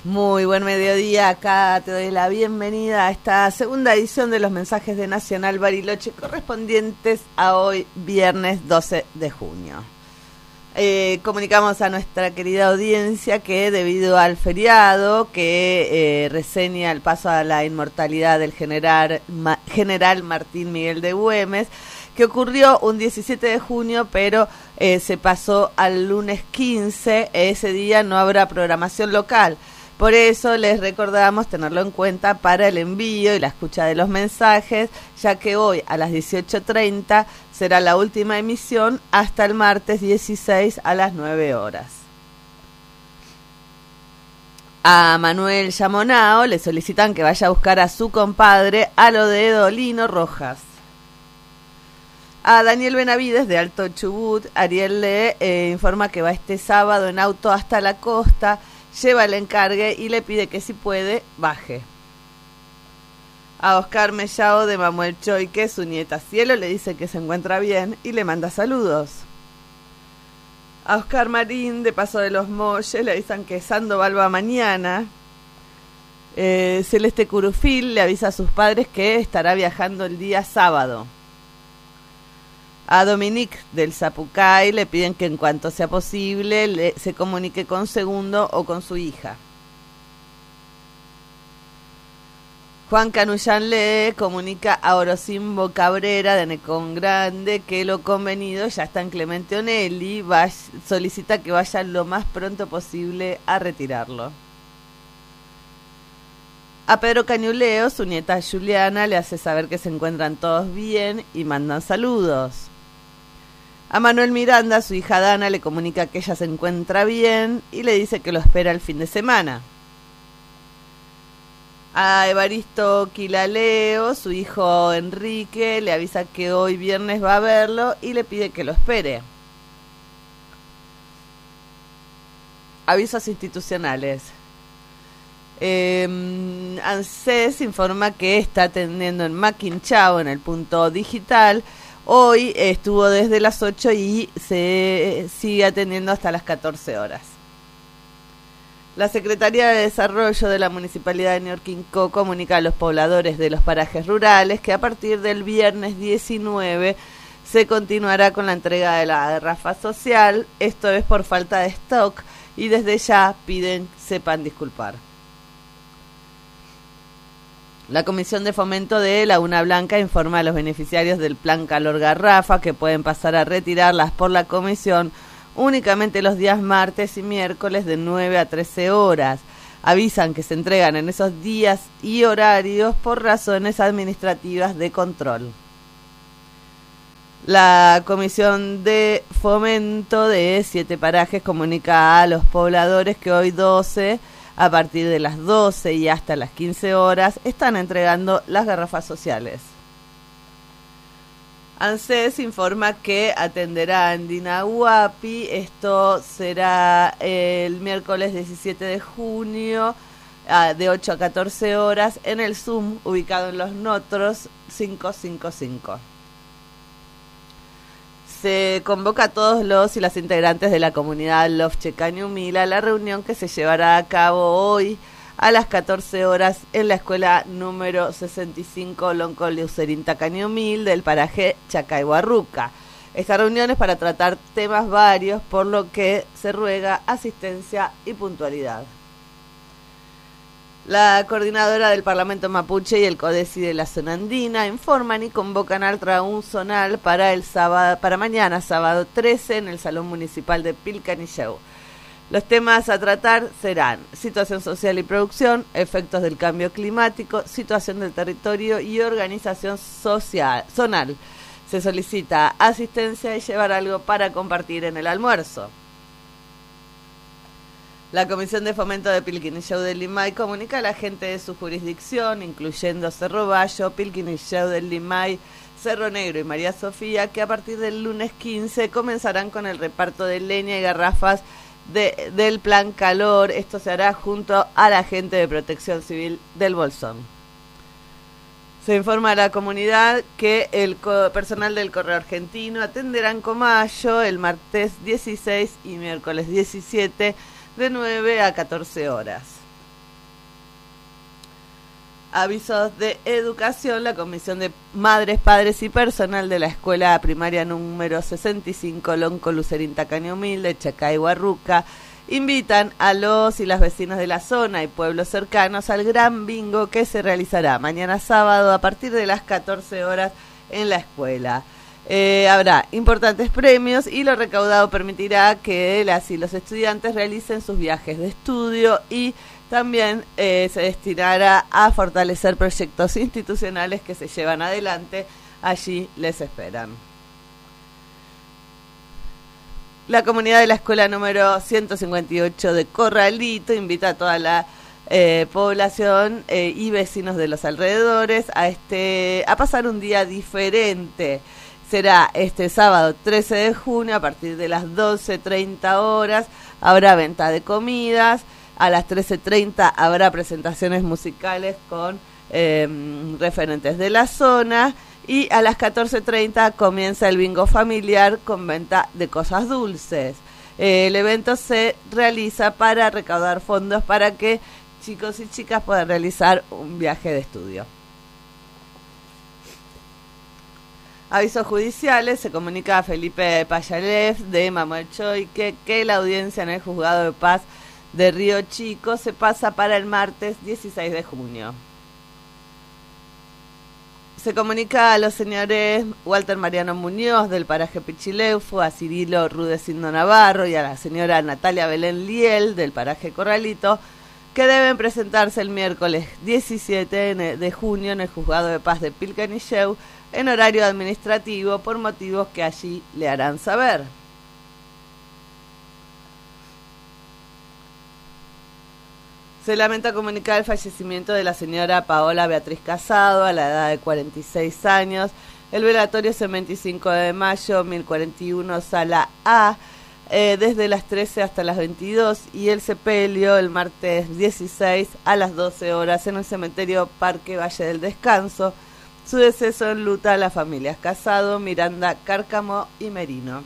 Muy buen mediodía, acá te doy la bienvenida a esta segunda edición de los mensajes de Nacional Bariloche correspondientes a hoy, viernes 12 de junio. Comunicamos a nuestra querida audiencia que debido al feriado que reseña el paso a la inmortalidad del general Martín Miguel de Güemes, que ocurrió un 17 de junio, pero se pasó al lunes 15, ese día no habrá programación local. Por eso les recordamos tenerlo en cuenta para el envío y la escucha de los mensajes, ya que hoy a las 18:30 será la última emisión hasta el martes 16 a las 9 horas. A Manuel Yamonao le solicitan que vaya a buscar a su compadre a lo de Dolino Rojas. A Daniel Benavides de Alto Chubut, Ariel le informa que va este sábado en auto hasta la costa, lleva el encargue y le pide que si puede, baje. A Oscar Mellao de Manuel Choique, su nieta Cielo, le dice que se encuentra bien y le manda saludos. A Oscar Marín de Paso de los Molles le avisan que Sandoval va mañana. Celeste Curufil le avisa a sus padres que estará viajando el día sábado. A Dominique del Zapucay le piden que en cuanto sea posible se comunique con Segundo o con su hija. Juan Canullán le comunica a Orosimbo Cabrera de Necón Grande que lo convenido ya está en Clemente Onelli, solicita que vaya lo más pronto posible a retirarlo. A Pedro Cañuleo, su nieta Juliana, le hace saber que se encuentran todos bien y mandan saludos. A Manuel Miranda, su hija Dana, le comunica que ella se encuentra bien y le dice que lo espera el fin de semana. A Evaristo Quilaleo, su hijo Enrique, le avisa que hoy viernes va a verlo y le pide que lo espere. Avisos institucionales. ANSES informa que está atendiendo en Maquinchao, en el punto digital. Hoy estuvo desde las 8 y se sigue atendiendo hasta las 14 horas. La Secretaría de Desarrollo de la Municipalidad de Ñorquinco comunica a los pobladores de los parajes rurales que a partir del viernes 19 se continuará con la entrega de la garrafa social. Esto es por falta de stock y desde ya sepan disculpar. La Comisión de Fomento de Laguna Blanca informa a los beneficiarios del Plan Calor Garrafa que pueden pasar a retirarlas por la comisión únicamente los días martes y miércoles de 9 a 13 horas. Avisan que se entregan en esos días y horarios por razones administrativas de control. La Comisión de Fomento de 7 parajes comunica a los pobladores que hoy 12, a partir de las 12 y hasta las 15 horas, están entregando las garrafas sociales. ANSES informa que atenderá en Dinahuapi. Esto será el miércoles 17 de junio de 8 a 14 horas en el Zoom ubicado en Los Notros 555. Se convoca a todos los y las integrantes de la comunidad Lofche Cañumil a la reunión que se llevará a cabo hoy a las 14 horas en la escuela número 65 Lonco Leucerinta Cañumil del paraje Chacaihuarruca. Esta reunión es para tratar temas varios, por lo que se ruega asistencia y puntualidad. La coordinadora del Parlamento Mapuche y el CODECI de la zona andina informan y convocan al traún zonal para mañana, sábado 13, en el Salón Municipal de Pilcanilleu. Los temas a tratar serán situación social y producción, efectos del cambio climático, situación del territorio y organización zonal. Se solicita asistencia y llevar algo para compartir en el almuerzo. La Comisión de Fomento de Pilquinilleu del Limay comunica a la gente de su jurisdicción, incluyendo Cerro Bayo, Pilquinilleu del Limay, Cerro Negro y María Sofía, que a partir del lunes 15 comenzarán con el reparto de leña y garrafas del Plan Calor. Esto se hará junto a la gente de Protección Civil del Bolsón. Se informa a la comunidad que el personal del Correo Argentino atenderá en Comayo el martes 16 y miércoles 17 de 9 a 14 horas. Avisos de educación. La Comisión de Madres, Padres y Personal de la Escuela Primaria número 65 Lonco Lucerín Tacaño Humilde, Chacay Huarruca, invitan a los y las vecinas de la zona y pueblos cercanos al gran bingo que se realizará mañana sábado a partir de las 14 horas en la escuela. Habrá importantes premios y lo recaudado permitirá que las y los estudiantes realicen sus viajes de estudio y también se destinará a fortalecer proyectos institucionales que se llevan adelante. Allí les esperan. La comunidad de la escuela número 158 de Corralito invita a toda la población y vecinos de los alrededores a pasar un día diferente. Será este sábado 13 de junio a partir de las 12:30 horas. Habrá venta de comidas. A las 13:30 habrá presentaciones musicales con referentes de la zona. Y a las 14:30 comienza el bingo familiar con venta de cosas dulces. El evento se realiza para recaudar fondos para que chicos y chicas puedan realizar un viaje de estudio. Avisos judiciales. Se comunica a Felipe Payalev de Mamuelchoique que la audiencia en el Juzgado de Paz de Río Chico se pasa para el martes 16 de junio. Se comunica a los señores Walter Mariano Muñoz del paraje Pichileufu, a Cirilo Rudecindo Navarro y a la señora Natalia Belén Liel del paraje Corralito que deben presentarse el miércoles 17 de junio en el Juzgado de Paz de Pilcanilleu en horario administrativo por motivos que allí le harán saber. Se lamenta comunicar el fallecimiento de la señora Paola Beatriz Casado a la edad de 46 años. El velatorio es el 25 de mayo, 1041, sala A, desde las 13 hasta las 22, y el sepelio el martes 16 a las 12 horas en el cementerio Parque Valle del Descanso. Su deceso enluta a las familias Casado, Miranda, Cárcamo y Merino.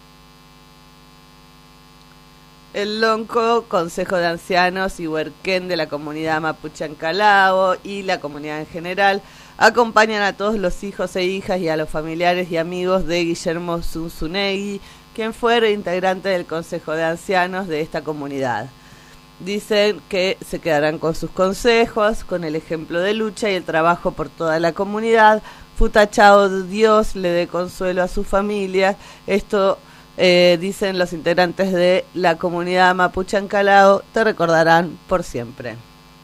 El Lonco, Consejo de Ancianos y Huerquén de la comunidad Mapuche Ancalao y la comunidad en general acompañan a todos los hijos e hijas y a los familiares y amigos de Guillermo Zunzunegui, quien fue integrante del Consejo de Ancianos de esta comunidad. Dicen que se quedarán con sus consejos, con el ejemplo de lucha y el trabajo por toda la comunidad. Futachao, Dios le dé consuelo a sus familias. Esto dicen los integrantes de la comunidad Mapuche Ancalao, te recordarán por siempre.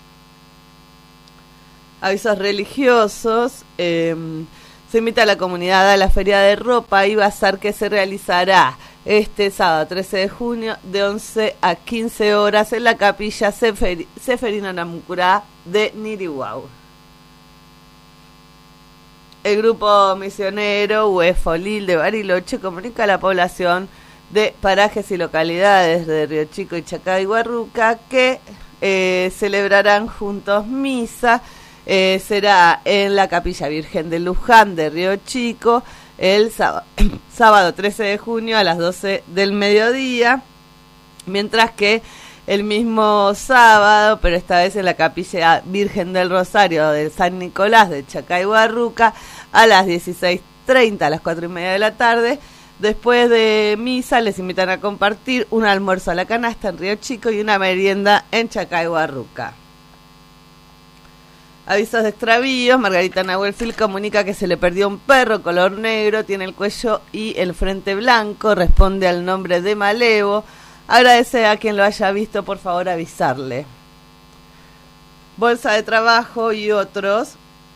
Avisos religiosos. Se invita a la comunidad a la feria de ropa y bazar que se realizará este sábado 13 de junio de 11 a 15 horas en la capilla Seferino Namucurá de Nirihuau. El grupo misionero UEFOLIL de Bariloche comunica a la población de parajes y localidades de Río Chico y Chacay Huarruca que celebrarán juntos misa. Será en la Capilla Virgen de Luján de Río Chico el sábado 13 de junio a las 12 del mediodía, mientras que el mismo sábado, pero esta vez en la Capilla Virgen del Rosario de San Nicolás de Chacay Huarruca a las 16:30, a las 4:30 de la tarde. Después de misa les invitan a compartir un almuerzo a la canasta en Río Chico y una merienda en Chacay Huarruca. Avisos de extravíos. Margarita Nahuelfil comunica que se le perdió un perro color negro, tiene el cuello y el frente blanco, responde al nombre de Malevo. Agradece a quien lo haya visto, por favor avisarle. Bolsa de trabajo y otros.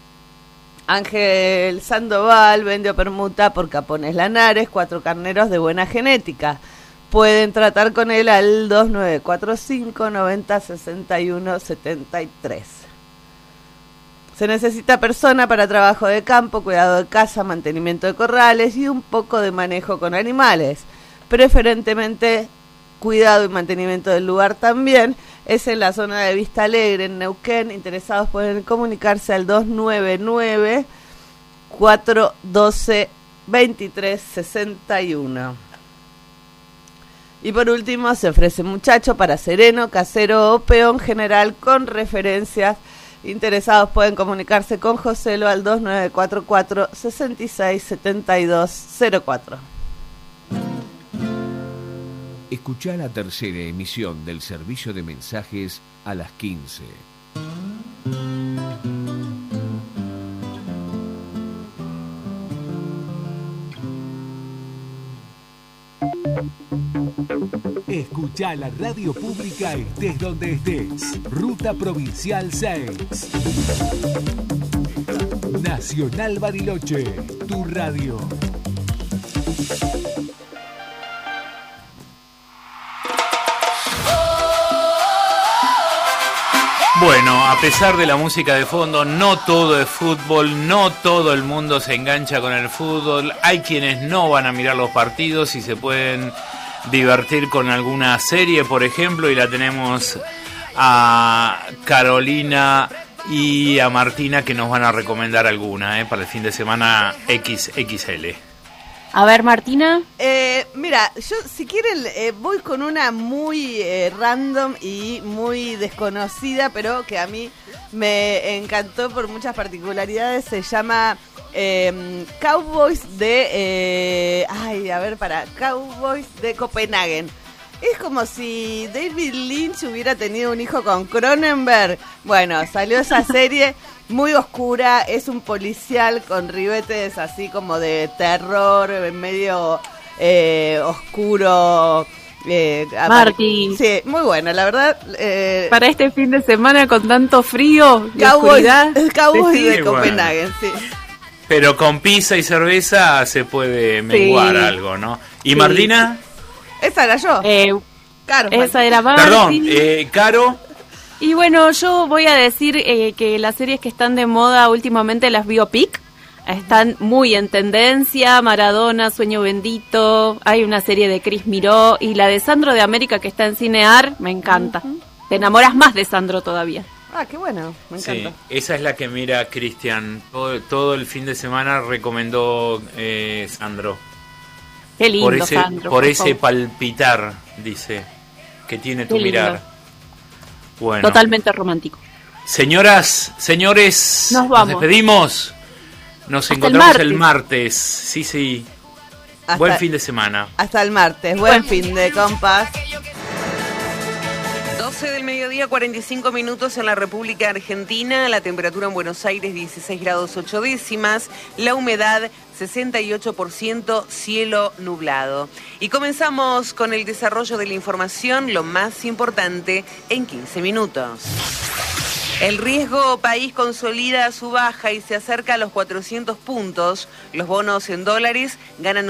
Ángel Sandoval vende o permuta por Capones Lanares 4 carneros de buena genética. Pueden tratar con él al 2945 90 61 73. Se necesita persona para trabajo de campo, cuidado de casa, mantenimiento de corrales y un poco de manejo con animales. Preferentemente cuidado y mantenimiento del lugar también. Es en la zona de Vista Alegre, en Neuquén. Interesados pueden comunicarse al 299 412 2361. Y por último, se ofrece muchacho para sereno, casero o peón general con referencias Interesados pueden comunicarse con Joselo al 2944 667204. Escuchá la tercera emisión del servicio de mensajes a las 15. Escuchá la radio pública estés donde estés. Ruta Provincial 6. Nacional Bariloche, tu radio. Bueno, a pesar de la música de fondo, no todo es fútbol, no todo el mundo se engancha con el fútbol. Hay quienes no van a mirar los partidos y se pueden divertir con alguna serie, por ejemplo, y la tenemos a Carolina y a Martina que nos van a recomendar alguna para el fin de semana XXL. A ver, Martina. Mira, yo si quieren voy con una muy random y muy desconocida, pero que a mí me encantó por muchas particularidades. Se llama Cowboys de... Cowboys de Copenhagen. Es como si David Lynch hubiera tenido un hijo con Cronenberg. Bueno, salió esa serie muy oscura, es un policial con ribetes así como de terror, medio oscuro. Martín. Sí, muy buena, la verdad. Para este fin de semana con tanto frío y oscuridad. Cowboys de bueno. Copenhagen, sí. Pero con pizza y cerveza se puede menguar algo, ¿no? ¿Y Sí. Martina? Esa era yo. Caro. Esa era Martín. Perdón, Caro. Y bueno, yo voy a decir que las series que están de moda últimamente, las biopic, están muy en tendencia. Maradona, Sueño Bendito, hay una serie de Cris Miró y la de Sandro de América que está en Cinear, me encanta. Te enamoras más de Sandro todavía. Ah, qué bueno, me encanta. Sí, esa es la que mira Cristian. Todo el fin de semana recomendó Sandro. Qué lindo, Por ese, Sandro. por ese favor. palpitar, dice, que tiene tu Qué lindo. mirar. Bueno. Totalmente romántico. Señoras, señores, Nos vamos. despedimos. Nos Hasta encontramos el el martes. Sí. Buen fin de semana. Hasta el martes. Buen fin de compas. 12 del mediodía, 45 minutos en la República Argentina. La temperatura en Buenos Aires, 16 grados 8 décimas. La humedad, 68%, cielo nublado. Y comenzamos con el desarrollo de la información, lo más importante, en 15 minutos. El riesgo país consolida su baja y se acerca a los 400 puntos. Los bonos en dólares ganan